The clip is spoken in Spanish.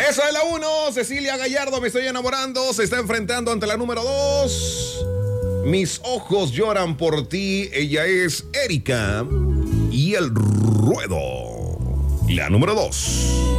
Esa es la 1. Cecilia Gallardo, me estoy enamorando. Se está enfrentando ante la número 2. Mis ojos lloran por ti. Ella es Erika. Y el ruedo. La número 2.